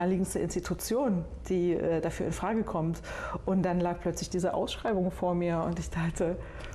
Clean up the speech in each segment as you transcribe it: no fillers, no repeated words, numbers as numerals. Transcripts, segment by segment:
naheliegendste Institution, die dafür in Frage kommt. Und dann lag plötzlich diese Ausschreibung vor mir und ich dachte,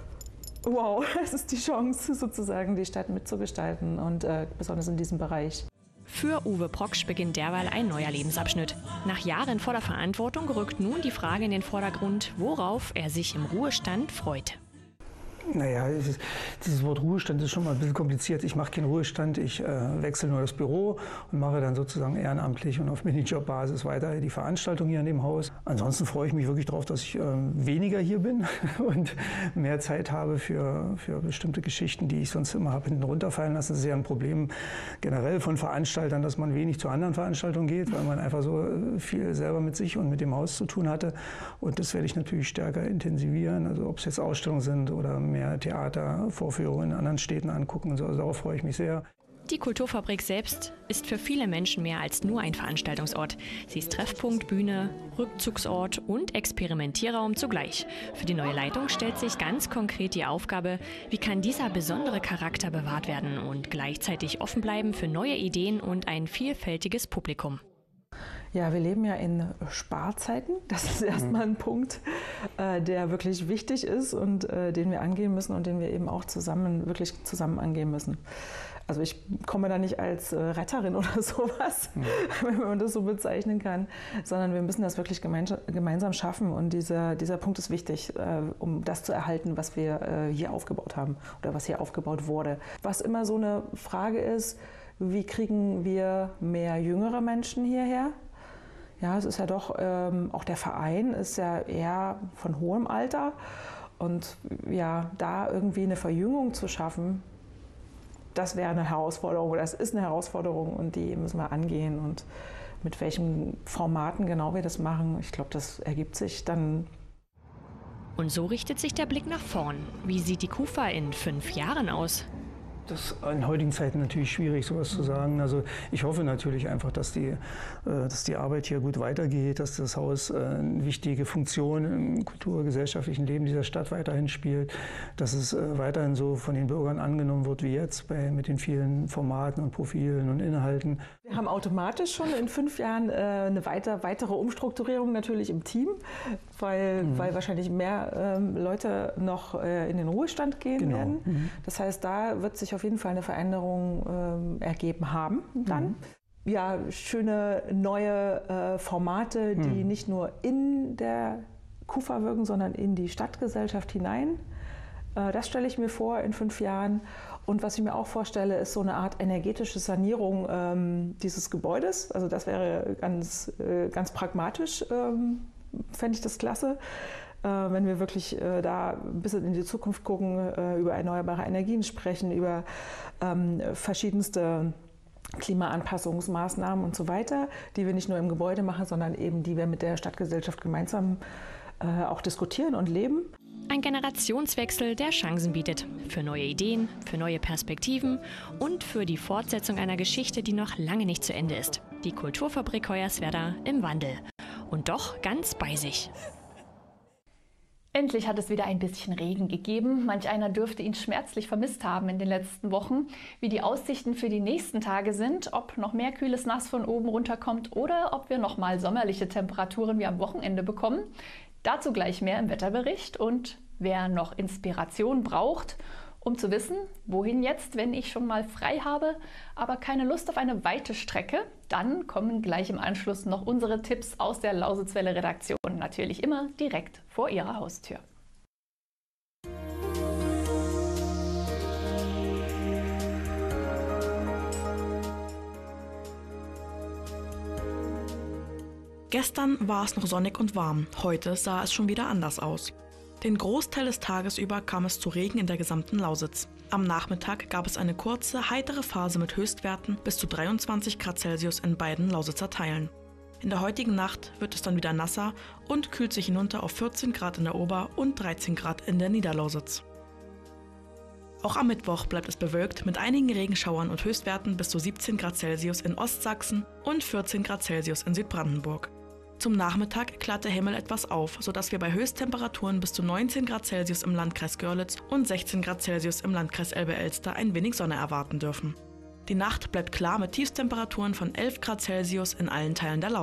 wow, es ist die Chance, sozusagen die Stadt mitzugestalten und besonders in diesem Bereich. Für Uwe Proksch beginnt derweil ein neuer Lebensabschnitt. Nach Jahren voller Verantwortung rückt nun die Frage in den Vordergrund, worauf er sich im Ruhestand freut. Naja, dieses Wort Ruhestand ist schon mal ein bisschen kompliziert. Ich mache keinen Ruhestand, ich wechsle nur das Büro und mache dann sozusagen ehrenamtlich und auf Minijob-Basis weiter die Veranstaltung hier in dem Haus. Ansonsten freue ich mich wirklich darauf, dass ich weniger hier bin und mehr Zeit habe für bestimmte Geschichten, die ich sonst immer habe hinten runterfallen lassen. Das ist ja ein Problem generell von Veranstaltern, dass man wenig zu anderen Veranstaltungen geht, weil man einfach so viel selber mit sich und mit dem Haus zu tun hatte. Und das werde ich natürlich stärker intensivieren, also ob es jetzt Ausstellungen sind oder mehr Theatervorführungen in anderen Städten angucken und so. Also darauf freue ich mich sehr. Die Kulturfabrik selbst ist für viele Menschen mehr als nur ein Veranstaltungsort. Sie ist Treffpunkt, Bühne, Rückzugsort und Experimentierraum zugleich. Für die neue Leitung stellt sich ganz konkret die Aufgabe, wie kann dieser besondere Charakter bewahrt werden und gleichzeitig offen bleiben für neue Ideen und ein vielfältiges Publikum. Ja, wir leben ja in Sparzeiten. Das ist erstmal ein Punkt, der wirklich wichtig ist und den wir angehen müssen und den wir eben auch wirklich zusammen angehen müssen. Also ich komme da nicht als Retterin oder sowas, wenn man das so bezeichnen kann, sondern wir müssen das wirklich gemeinsam schaffen. Und dieser Punkt ist wichtig, um das zu erhalten, was wir hier aufgebaut haben oder was hier aufgebaut wurde. Was immer so eine Frage ist, wie kriegen wir mehr jüngere Menschen hierher? Ja, es ist ja doch, auch der Verein ist ja eher von hohem Alter und ja, da irgendwie eine Verjüngung zu schaffen, das wäre eine Herausforderung oder es ist eine Herausforderung und die müssen wir angehen und mit welchen Formaten genau wir das machen, ich glaube, das ergibt sich dann. Und so richtet sich der Blick nach vorn. Wie sieht die KUFA in 5 Jahren aus? Das ist in heutigen Zeiten natürlich schwierig, sowas zu sagen. Also ich hoffe natürlich einfach, dass die Arbeit hier gut weitergeht, dass das Haus eine wichtige Funktion im kulturgesellschaftlichen Leben dieser Stadt weiterhin spielt, dass es weiterhin so von den Bürgern angenommen wird wie jetzt mit den vielen Formaten und Profilen und Inhalten. Wir haben automatisch schon in 5 Jahren eine weitere Umstrukturierung natürlich im Team, weil wahrscheinlich mehr Leute noch in den Ruhestand gehen werden. Das heißt, da wird sich auf jeden Fall eine Veränderung ergeben haben dann. Ja, schöne neue Formate, die nicht nur in der KUFA wirken, sondern in die Stadtgesellschaft hinein. Das stelle ich mir vor in 5 Jahren. Und was ich mir auch vorstelle, ist so eine Art energetische Sanierung dieses Gebäudes. Also das wäre ganz pragmatisch, fände ich das klasse. Wenn wir wirklich da ein bisschen in die Zukunft gucken, über erneuerbare Energien sprechen, über verschiedenste Klimaanpassungsmaßnahmen und so weiter, die wir nicht nur im Gebäude machen, sondern eben die wir mit der Stadtgesellschaft gemeinsam auch diskutieren und leben. Ein Generationswechsel, der Chancen bietet. Für neue Ideen, für neue Perspektiven und für die Fortsetzung einer Geschichte, die noch lange nicht zu Ende ist. Die Kulturfabrik Hoyerswerda im Wandel. Und doch ganz bei sich. Endlich hat es wieder ein bisschen Regen gegeben. Manch einer dürfte ihn schmerzlich vermisst haben in den letzten Wochen. Wie die Aussichten für die nächsten Tage sind, ob noch mehr kühles Nass von oben runterkommt oder ob wir noch mal sommerliche Temperaturen wie am Wochenende bekommen. Dazu gleich mehr im Wetterbericht. Und wer noch Inspiration braucht, um zu wissen, wohin jetzt, wenn ich schon mal frei habe, aber keine Lust auf eine weite Strecke, dann kommen gleich im Anschluss noch unsere Tipps aus der Lausitzwelle-Redaktion. Natürlich immer direkt vor Ihrer Haustür. Gestern war es noch sonnig und warm, heute sah es schon wieder anders aus. Den Großteil des Tages über kam es zu Regen in der gesamten Lausitz. Am Nachmittag gab es eine kurze, heitere Phase mit Höchstwerten bis zu 23 Grad Celsius in beiden Lausitzer Teilen. In der heutigen Nacht wird es dann wieder nasser und kühlt sich hinunter auf 14 Grad in der Ober- und 13 Grad in der Niederlausitz. Auch am Mittwoch bleibt es bewölkt mit einigen Regenschauern und Höchstwerten bis zu 17 Grad Celsius in Ostsachsen und 14 Grad Celsius in Südbrandenburg. Zum Nachmittag klart der Himmel etwas auf, sodass wir bei Höchsttemperaturen bis zu 19 Grad Celsius im Landkreis Görlitz und 16 Grad Celsius im Landkreis Elbe-Elster ein wenig Sonne erwarten dürfen. Die Nacht bleibt klar mit Tiefstemperaturen von 11 Grad Celsius in allen Teilen der Lausitz.